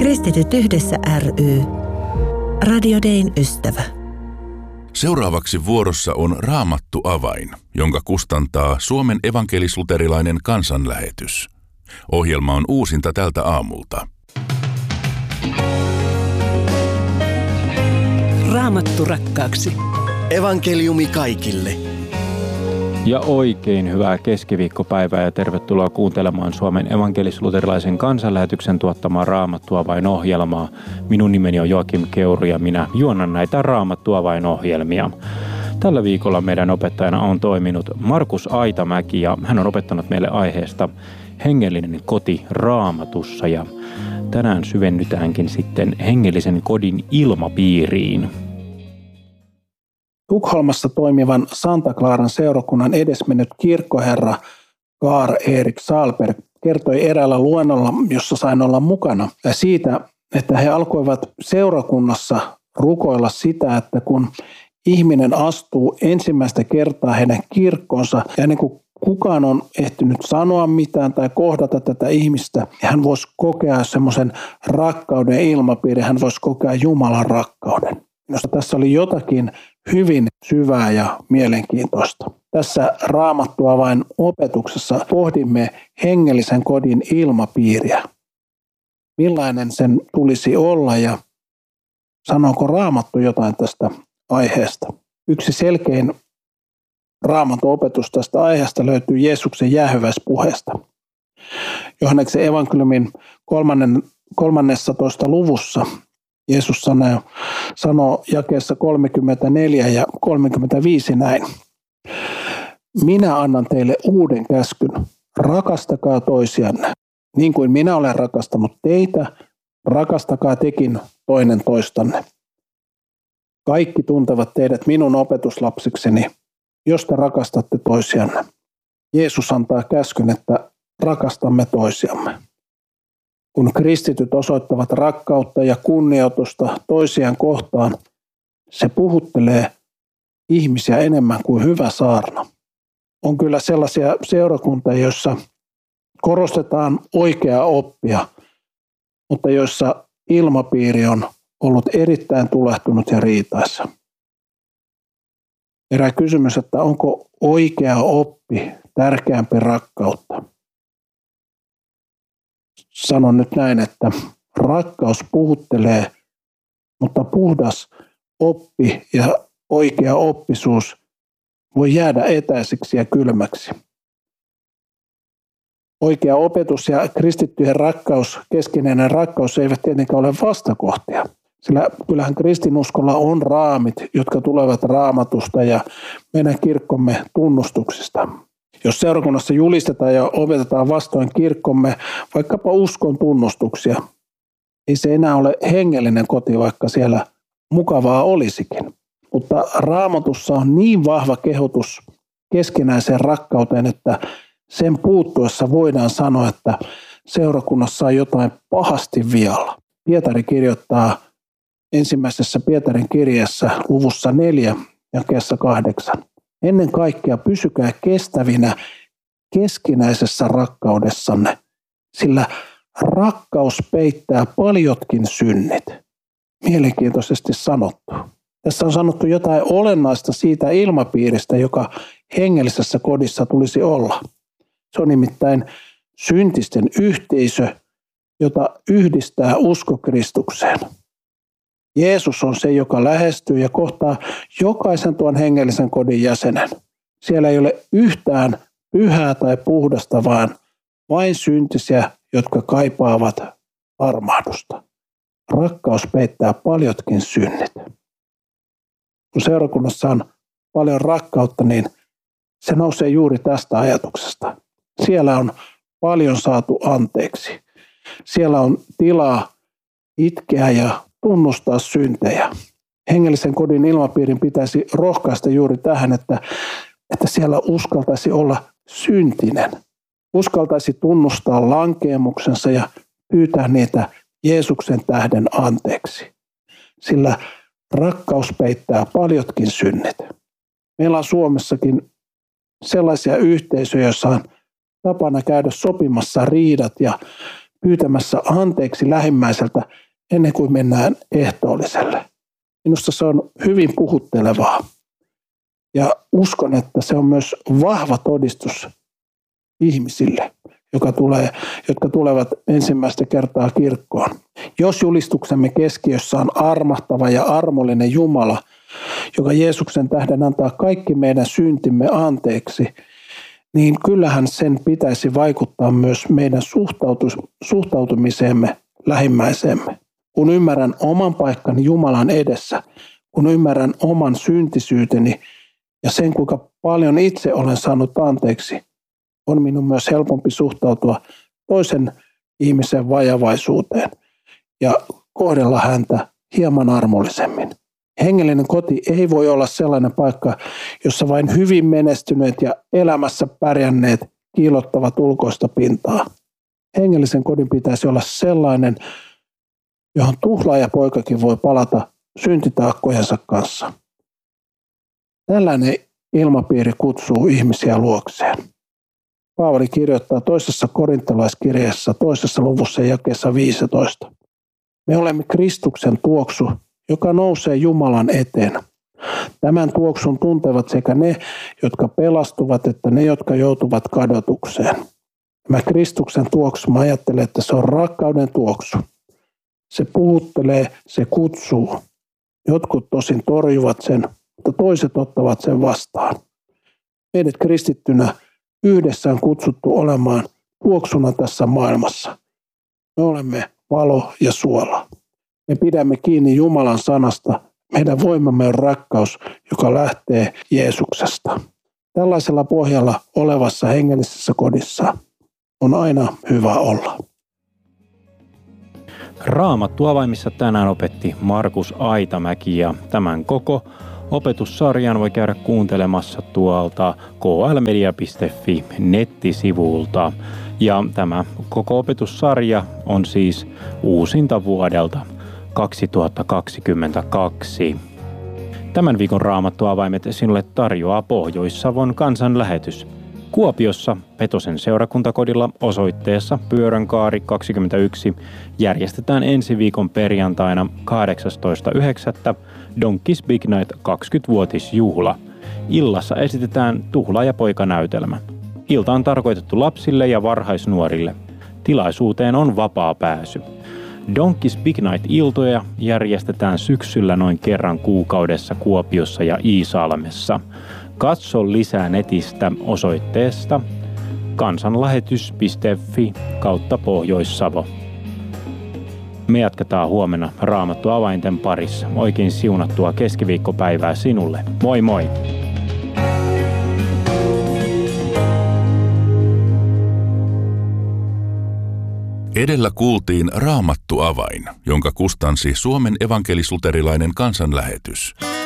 Kristityt yhdessä ry. Radio Dayn ystävä. Seuraavaksi vuorossa on Raamattu avain, jonka kustantaa Suomen evankelis-luterilainen kansanlähetys. Ohjelma on uusinta tältä aamulta. Raamattu rakkaaksi. Evankeliumi kaikille. Ja oikein hyvää keskiviikkopäivää ja tervetuloa kuuntelemaan Suomen evankelis-luterilaisen kansanlähetyksen tuottamaa Raamattu avain -ohjelmaa. Minun nimeni on Joakim Keuru ja minä juonnan näitä Raamattu avain -ohjelmia. Tällä viikolla meidän opettajana on toiminut Markus Aitamäki ja hän on opettanut meille aiheesta hengellinen koti Raamatussa ja tänään syvennytäänkin sitten hengellisen kodin ilmapiiriin. Tukholmassa toimivan Santa Claran seurakunnan edesmennyt kirkkoherra Karl-Erik Sahlberg kertoi eräällä luennolla, jossa sain olla mukana, siitä, että he alkoivat seurakunnassa rukoilla sitä, että kun ihminen astuu ensimmäistä kertaa heidän kirkkoonsa ja ennen kuin kukaan on ehtinyt sanoa mitään tai kohdata tätä ihmistä, hän voisi kokea semmoisen rakkauden ilmapiirin, hän voisi kokea Jumalan rakkauden. Minusta tässä oli jotakin hyvin syvää ja mielenkiintoista. Tässä Raamattu avain opetuksessa pohdimme hengellisen kodin ilmapiiriä. Millainen sen tulisi olla ja sanooko Raamattu jotain tästä aiheesta? Yksi selkein Raamatun opetus tästä aiheesta löytyy Jeesuksen jäähyväispuheesta. Johanneksen evankeliumin 13. luvussa Jeesus sanoo jakeessa 34 ja 35 näin. Minä annan teille uuden käskyn, rakastakaa toisianne. Niin kuin minä olen rakastanut teitä, rakastakaa tekin toinen toistanne. Kaikki tuntevat teidät minun opetuslapsikseni, jos te rakastatte toisianne. Jeesus antaa käskyn, että rakastamme toisiamme. Kun kristityt osoittavat rakkautta ja kunnioitusta toisiaan kohtaan, se puhuttelee ihmisiä enemmän kuin hyvä saarna. On kyllä sellaisia seurakuntia, joissa korostetaan oikeaa oppia, mutta joissa ilmapiiri on ollut erittäin tulehtunut ja riitaissa. Herää kysymys, että onko oikea oppi tärkeämpi rakkautta? Sanon nyt näin, että rakkaus puhuttelee, mutta puhdas oppi ja oikea oppisuus voi jäädä etäisiksi ja kylmäksi. Oikea opetus ja kristittyjen rakkaus, keskinäinen rakkaus eivät tietenkään ole vastakohtia, sillä kyllähän kristinuskolla on raamit, jotka tulevat Raamatusta ja meidän kirkkomme tunnustuksista. Jos seurakunnassa julistetaan ja opetetaan vastoin kirkkomme vaikkapa uskon tunnustuksia, ei se enää ole hengellinen koti, vaikka siellä mukavaa olisikin. Mutta Raamatussa on niin vahva kehotus keskinäiseen rakkauteen, että sen puuttuessa voidaan sanoa, että seurakunnassa on jotain pahasti vialla. Pietari kirjoittaa ensimmäisessä Pietarin kirjassa luvussa 4 jakeessa 8. Ennen kaikkea pysykää kestävinä keskinäisessä rakkaudessanne, sillä rakkaus peittää paljotkin synnit. Mielenkiintoisesti sanottu. Tässä on sanottu jotain olennaista siitä ilmapiiristä, joka hengellisessä kodissa tulisi olla. Se on nimittäin syntisten yhteisö, jota yhdistää usko Kristukseen. Jeesus on se, joka lähestyy ja kohtaa jokaisen tuon hengellisen kodin jäsenen. Siellä ei ole yhtään pyhää tai puhdasta, vaan vain syntisiä, jotka kaipaavat armahdusta. Rakkaus peittää paljotkin synnit. Kun seurakunnassa on paljon rakkautta, niin se nousee juuri tästä ajatuksesta. Siellä on paljon saatu anteeksi. Siellä on tilaa itkeä ja tunnustaa syntejä. Hengellisen kodin ilmapiirin pitäisi rohkaista juuri tähän, että siellä uskaltaisi olla syntinen. Uskaltaisi tunnustaa lankeemuksensa ja pyytää niitä Jeesuksen tähden anteeksi. Sillä rakkaus peittää paljotkin synnit. Meillä on Suomessakin sellaisia yhteisöjä, joissa on tapana käydä sopimassa riidat ja pyytämässä anteeksi lähimmäiseltä ennen kuin mennään ehtoolliselle. Minusta se on hyvin puhuttelevaa. Ja uskon, että se on myös vahva todistus ihmisille, jotka tulevat ensimmäistä kertaa kirkkoon. Jos julistuksemme keskiössä on armahtava ja armollinen Jumala, joka Jeesuksen tähden antaa kaikki meidän syntimme anteeksi, niin kyllähän sen pitäisi vaikuttaa myös meidän suhtautumiseemme lähimmäiseemme. Kun ymmärrän oman paikkani Jumalan edessä, kun ymmärrän oman syntisyyteni ja sen, kuinka paljon itse olen saanut anteeksi, on minun myös helpompi suhtautua toisen ihmisen vajavaisuuteen ja kohdella häntä hieman armollisemmin. Hengellinen koti ei voi olla sellainen paikka, jossa vain hyvin menestyneet ja elämässä pärjänneet kiillottavat ulkoista pintaa. Hengellisen kodin pitäisi olla sellainen, johon tuhlaajapoikakin voi palata syntitaakkojensa kanssa. Tällainen ilmapiiri kutsuu ihmisiä luokseen. Paavali kirjoittaa toisessa korintolaiskirjeessä 2. luvussa jakeessa 15. Me olemme Kristuksen tuoksu, joka nousee Jumalan eteen. Tämän tuoksun tuntevat sekä ne, jotka pelastuvat, että ne, jotka joutuvat kadotukseen. Tämä Kristuksen tuoksu, mä ajattelen, että se on rakkauden tuoksu. Se puhuttelee, se kutsuu. Jotkut tosin torjuvat sen, mutta toiset ottavat sen vastaan. Meidät kristittynä yhdessä on kutsuttu olemaan tuoksuna tässä maailmassa. Me olemme valo ja suola. Me pidämme kiinni Jumalan sanasta. Meidän voimamme on rakkaus, joka lähtee Jeesuksesta. Tällaisella pohjalla olevassa hengellisessä kodissa on aina hyvä olla. Raamattu avaimissa tänään opetti Markus Aitamäki ja tämän koko opetussarjan voi käydä kuuntelemassa tuolta klmedia.fi nettisivulta. Ja tämä koko opetussarja on siis uusinta vuodelta 2022. Tämän viikon Raamattu-avaimet sinulle tarjoaa Pohjois-Savon kansanlähetys. Kuopiossa Petosen seurakuntakodilla osoitteessa Pyöränkaari 21 järjestetään ensi viikon perjantaina 18.9. Donkeys Big Night 20-vuotisjuhla. Illassa esitetään Tuhlaajapoika-näytelmä. Ilta on tarkoitettu lapsille ja varhaisnuorille. Tilaisuuteen on vapaa pääsy. Donkeys Big Night-iltoja järjestetään syksyllä noin kerran kuukaudessa Kuopiossa ja Iisalmessa. Katso lisää netistä osoitteesta kansanlähetys.fi/Pohjois-Savo. Me jatketaan huomenna Raamattu avainten parissa. Oikein siunattua keskiviikkopäivää sinulle. Moi moi! Edellä kuultiin Raamattu avain, jonka kustansi Suomen evankelis-luterilainen kansanlähetys.